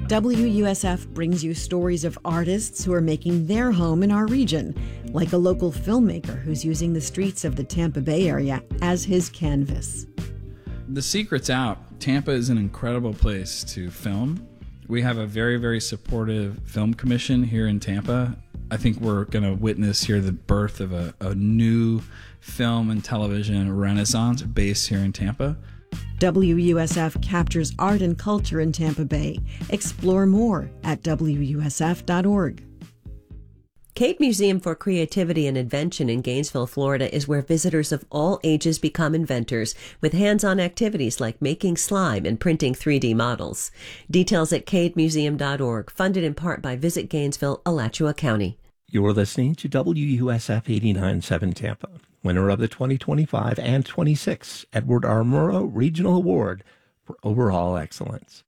WUSF brings you stories of artists who are making their home in our region, like a local filmmaker who's using the streets of the Tampa Bay area as his canvas. The secret's out. Tampa is an incredible place to film. We have a very, very supportive film commission here in Tampa. I think we're going to witness here the birth of a new film and television renaissance based here in Tampa. WUSF captures art and culture in Tampa Bay. Explore more at WUSF.org. Cade Museum for Creativity and Invention in Gainesville, Florida is where visitors of all ages become inventors with hands-on activities like making slime and printing 3D models. Details at cademuseum.org, funded in part by Visit Gainesville, Alachua County. You're listening to WUSF 89.7 Tampa, winner of the 2025 and 26 Edward R. Murrow Regional Award for Overall Excellence.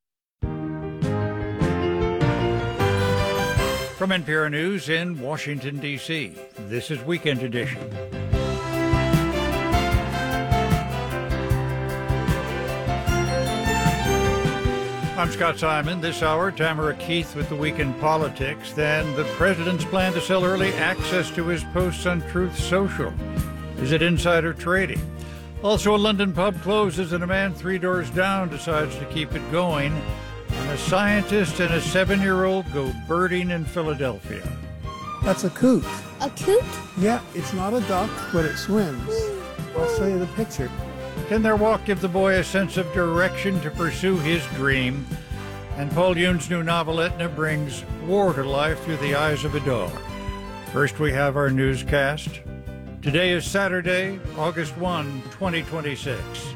From NPR News in Washington, D.C., this is Weekend Edition. I'm Scott Simon. This hour, Tamara Keith with the Weekend Politics. Then the president's plan to sell early access to his posts on Truth Social. Is it insider trading? Also, a London pub closes and a man 3 doors down decides to keep it going. And a scientist and a 7-year-old go birding in Philadelphia. That's a coot. A coot? Yeah, it's not a duck, but it swims. I'll show you the picture. Can their walk give the boy a sense of direction to pursue his dream? And Paul Yoon's new novel, Etna, brings war to life through the eyes of a dog. First, we have our newscast. Today is Saturday, August 1, 2026.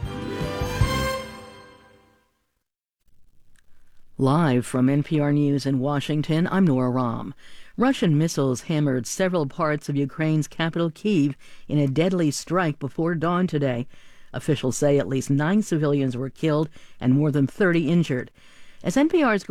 Live from NPR News in Washington, I'm Nora Rahm. Russian missiles hammered several parts of Ukraine's capital, Kyiv, in a deadly strike before dawn today. Officials say at least 9 civilians were killed and more than 30 injured. As NPR's